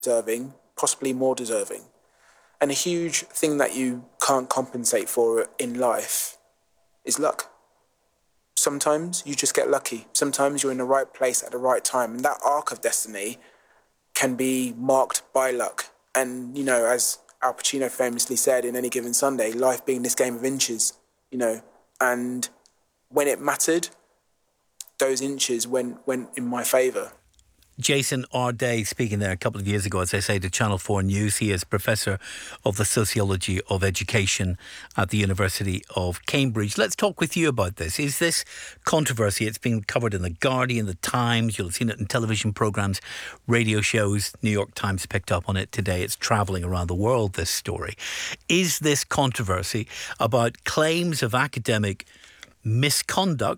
deserving, possibly more deserving. And a huge thing that you can't compensate for in life is luck. Sometimes you just get lucky. Sometimes you're in the right place at the right time. And that arc of destiny can be marked by luck. And, you know, as Al Pacino famously said in Any Given Sunday, life being this game of inches, you know, and when it mattered, those inches went in my favour. Jason Arday speaking there a couple of years ago, as I say, to Channel 4 News. He is Professor of the Sociology of Education at the University of Cambridge. Let's talk with you about this. Is this controversy? It's been covered in The Guardian, The Times. You'll have seen it in television programmes, radio shows. New York Times picked up on it today. It's travelling around the world, this story. Is this controversy about claims of academic misconduct